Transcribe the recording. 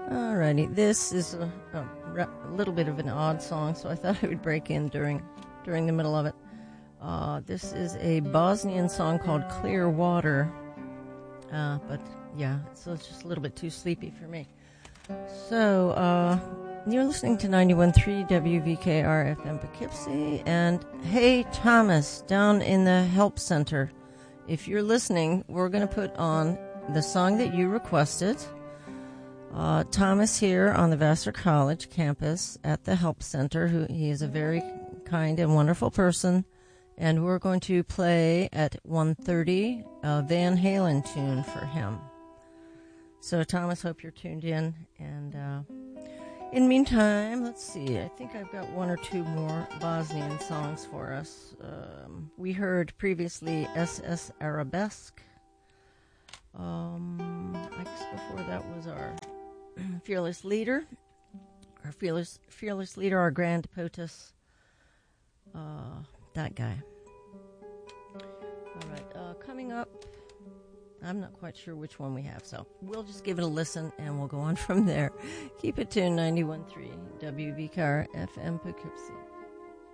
Alrighty, this is a little bit of an odd song, so I thought I would break in during the middle of it. This is a Bosnian song called Clear Water, but yeah, so it's just a little bit too sleepy for me. So, you're listening to 91.3 WVKR FM Poughkeepsie, and hey, Thomas, down in the Help Center, if you're listening, we're going to put on the song that you requested. Thomas here on the Vassar College campus at the Help Center, he is a very kind and wonderful person, and we're going to play at 1:30 a Van Halen tune for him. So, Thomas, hope you're tuned in, and in the meantime, let's see, I think I've got one or two more Bosnian songs for us. We heard previously SS Arabesque. I guess before that was our fearless leader, our Grand POTUS, that guy. All right, coming up, I'm not quite sure which one we have, so we'll just give it a listen and we'll go on from there. Keep it tuned, 91.3 WVKR FM Poughkeepsie.